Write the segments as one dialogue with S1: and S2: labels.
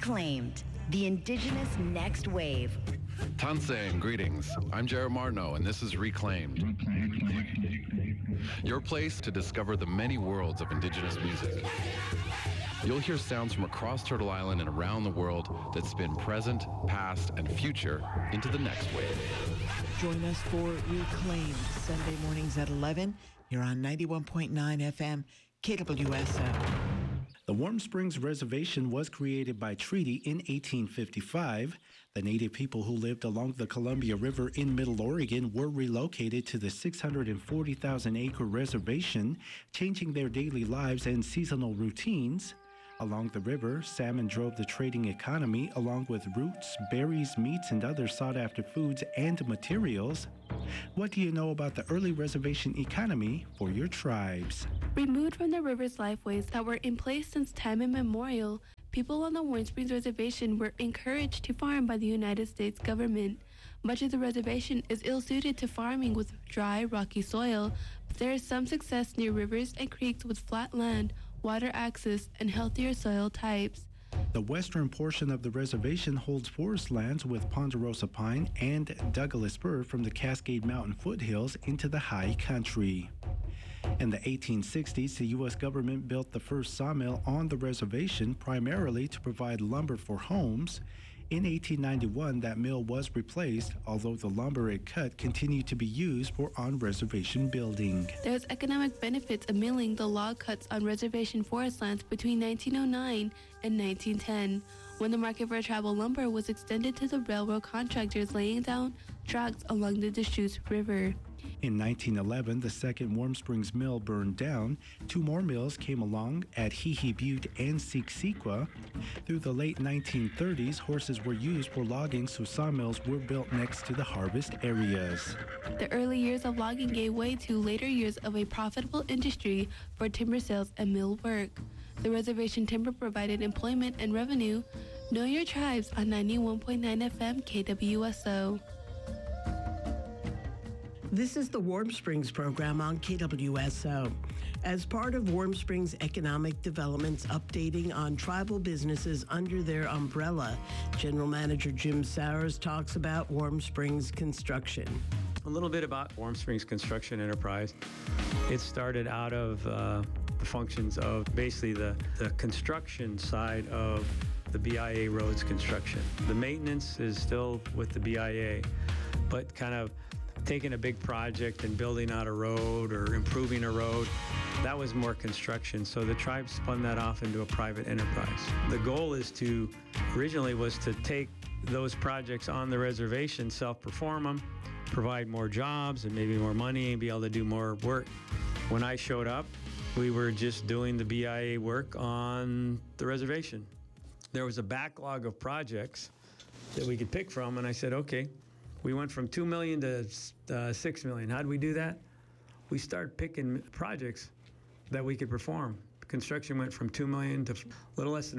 S1: Reclaimed, the Indigenous Next Wave.
S2: Tansang, greetings. I'm Jared Martineau, and this is Reclaimed. Your place to discover the many worlds of Indigenous music. You'll hear sounds from across Turtle Island and around the world that spin present, past, and future into the next wave.
S3: Join us for Reclaimed, Sunday mornings at 11, here on 91.9 FM, KWSO.
S4: The Warm Springs Reservation was created by treaty in 1855. The native people who lived along the Columbia River in Middle Oregon were relocated to the 640,000-acre reservation, changing their daily lives and seasonal routines. Along the river, salmon drove the trading economy, along with roots, berries, meats, and other sought-after foods and materials. What do you know about the early reservation economy for your tribes?
S5: Removed from the river's lifeways that were in place since time immemorial, people on the Warm Springs Reservation were encouraged to farm by the United States government. Much of the reservation is ill-suited to farming with dry, rocky soil, but there is some success near rivers and creeks with flat land, water access, and healthier soil types.
S4: The western portion of the reservation holds forest lands with ponderosa pine and Douglas fir from the Cascade Mountain foothills into the high country. In the 1860s, the U.S. government built the first sawmill on the reservation primarily to provide lumber for homes. In 1891, that mill was replaced, although the lumber it cut continued to be used for on-reservation building.
S5: There's economic benefits of milling the log cuts on reservation forest lands between 1909 and 1910, when the market for tribal lumber was extended to the railroad contractors laying down tracks along the Deschutes River.
S4: In 1911, the second Warm Springs mill burned down. Two more mills came along at Hee Butte and Sequoia. Through the late 1930s, horses were used for logging, so sawmills were built next to the harvest areas.
S5: The early years of logging gave way to later years of a profitable industry for timber sales and mill work. The reservation timber provided employment and revenue. Know your tribes on 91.9 FM KWSO.
S6: This is the Warm Springs program on KWSO. As part of Warm Springs Economic Development's updating on tribal businesses under their umbrella, General Manager Jim Sowers talks about Warm Springs Construction.
S7: A little bit about Warm Springs Construction Enterprise. It started out of the functions of basically the construction side of the BIA roads construction. The maintenance is still with the BIA, but kind of taking a big project and building out a road or improving a road, that was more construction. So the tribe spun that off into a private enterprise. The goal originally was to take those projects on the reservation, self-perform them, provide more jobs and maybe more money and be able to do more work. When I showed up, we were just doing the BIA work on the reservation. There was a backlog of projects that we could pick from, and I said, okay, we went from $2 million to 6 million. How did we do that? We started picking projects that we could perform. Construction went from 2 million to a little less than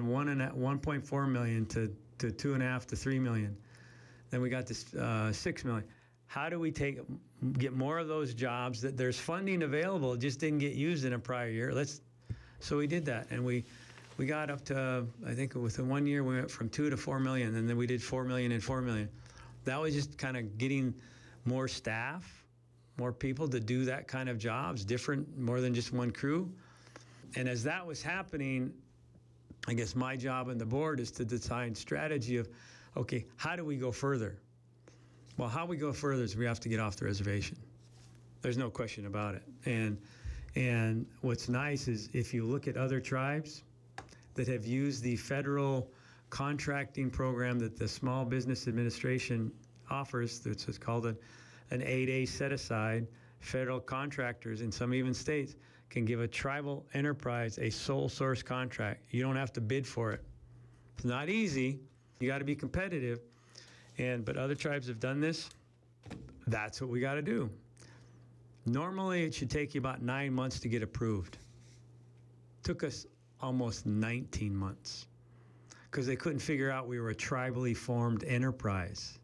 S7: 1.4 million to 2.5 to 3 million. Then we got to 6 million. How do we get more of those jobs that there's funding available, just didn't get used in a prior year? So we did that, and we got up to, I think within 1 year, we went from 2 to 4 million, and then we did 4 million and 4 million. That was just kind of getting more staff, more people to do that kind of jobs, different, more than just one crew. And as that was happening, I guess my job and the board is to design strategy of, okay, how do we go further? Well, how we go further is we have to get off the reservation. There's no question about it. And what's nice is if you look at other tribes that have used the federal contracting program that the Small Business Administration offers, which is called an 8A set-aside, federal contractors in some even states can give a tribal enterprise a sole source contract. You don't have to bid for it. It's not easy. You got to be competitive. But other tribes have done this. That's what we got to do. Normally, it should take you about 9 months to get approved. Took us almost 19 months because they couldn't figure out we were a tribally formed enterprise.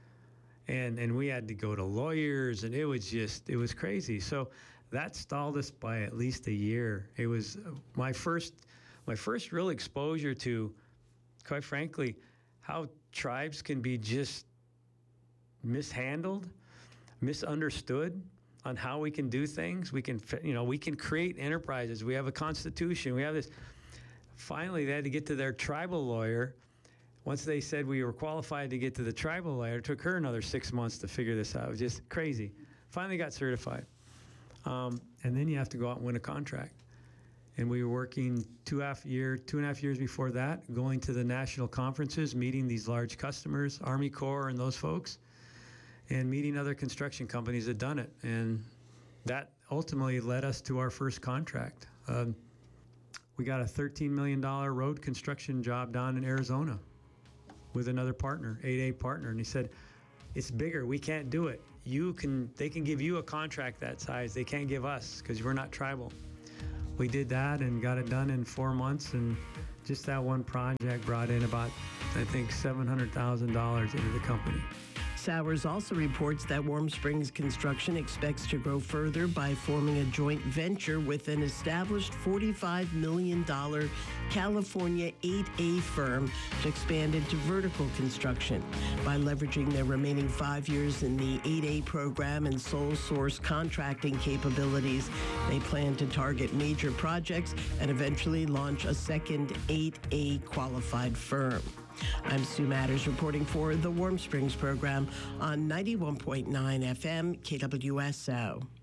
S7: And we had to go to lawyers, and it was crazy. So that stalled us by at least a year. It was my first real exposure to quite frankly, how tribes can be just mishandled, misunderstood on how we can do things. We can create enterprises. We have a constitution. We have this. Finally, they had to get to their tribal lawyer. Once they said we were qualified to get to the tribal lawyer, it took her another 6 months to figure this out. It was just crazy. Finally got certified. And then you have to go out and win a contract. And we were working 2.5 years before that, going to the national conferences, meeting these large customers, Army Corps and those folks, and meeting other construction companies that done it. And that ultimately led us to our first contract. We got a $13 million road construction job down in Arizona with another partner, 8A partner. And he said, it's bigger, we can't do it. They can give you a contract that size. They can't give us because we're not tribal. We did that and got it done in 4 months, and just that one project brought in about, I think, $700,000 into the company.
S6: Sowers also reports that Warm Springs Construction expects to grow further by forming a joint venture with an established $45 million California 8A firm to expand into vertical construction. By leveraging their remaining 5 years in the 8A program and sole source contracting capabilities, they plan to target major projects and eventually launch a second 8A qualified firm. I'm Sue Matters reporting for the Warm Springs program on 91.9 FM KWSO.